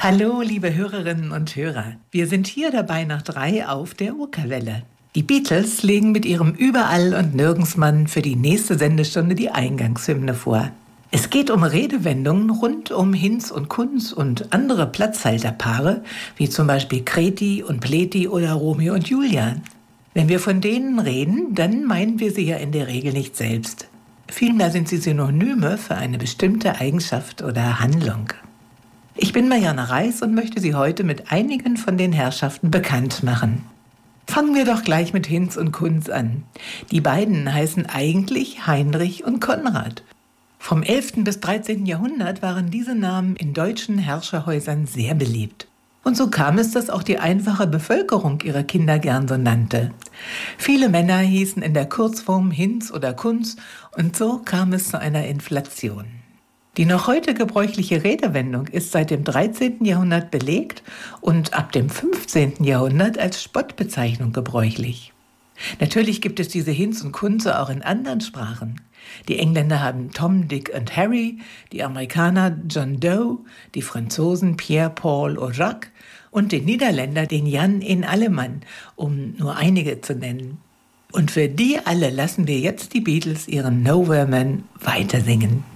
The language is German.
Hallo, liebe Hörerinnen und Hörer. Wir sind hier dabei nach 3 auf der Okerwelle. Die Beatles legen mit ihrem Überall und Nirgendsmann für die nächste Sendestunde die Eingangshymne vor. Es geht um Redewendungen rund um Hinz und Kunz und andere Platzhalterpaare, wie zum Beispiel Kreti und Pleti oder Romeo und Julia. Wenn wir von denen reden, dann meinen wir sie ja in der Regel nicht selbst. Vielmehr sind sie Synonyme für eine bestimmte Eigenschaft oder Handlung. Ich bin Marianne Reis und möchte Sie heute mit einigen von den Herrschaften bekannt machen. Fangen wir doch gleich mit Hinz und Kunz an. Die beiden heißen eigentlich Heinrich und Konrad. Vom 11. bis 13. Jahrhundert waren diese Namen in deutschen Herrscherhäusern sehr beliebt. Und so kam es, dass auch die einfache Bevölkerung ihre Kinder gern so nannte. Viele Männer hießen in der Kurzform Hinz oder Kunz und so kam es zu einer Inflation. Die noch heute gebräuchliche Redewendung ist seit dem 13. Jahrhundert belegt und ab dem 15. Jahrhundert als Spottbezeichnung gebräuchlich. Natürlich gibt es diese Hinz und Kunze auch in anderen Sprachen. Die Engländer haben Tom, Dick und Harry, die Amerikaner John Doe, die Franzosen Pierre, Paul oder Jacques und den Niederländer den Jan in Allemann, um nur einige zu nennen. Und für die alle lassen wir jetzt die Beatles ihren Nowhere Man weitersingen.